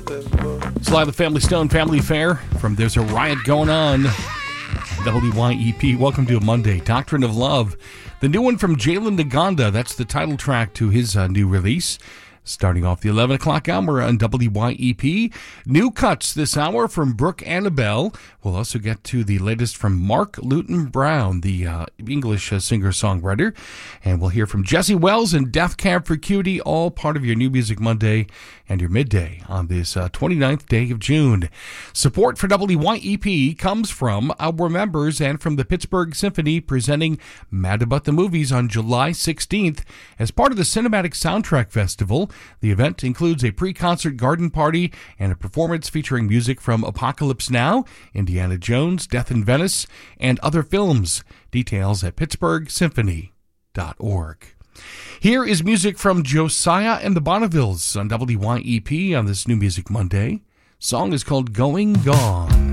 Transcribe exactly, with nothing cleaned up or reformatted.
Sly the Family Stone Family Fair from There's a Riot Going On. W Y E P, welcome to a Monday. Doctrine of Love. The new one from Jalen Naganda, that's the title track to his uh, new release. Starting off the eleven o'clock hour on W Y E P. New cuts this hour from Brooke Annabelle. We'll also get to the latest from Mark Luton Brown, the uh, English uh, singer-songwriter. And we'll hear from Jesse Wells and Death Cab for Cutie, all part of your New Music Monday and your midday on this uh, twenty-ninth day of June. Support for W Y E P comes from our members and from the Pittsburgh Symphony, presenting Mad About the Movies on July sixteenth as part of the Cinematic Soundtrack Festival. The event includes a pre-concert garden party and a performance featuring music from Apocalypse Now, Indiana Jones, Death in Venice, and other films. Details at pittsburgh symphony dot org. Here is music from Josiah and the Bonnevilles on W Y E P on this New Music Monday. Song is called Going Gone.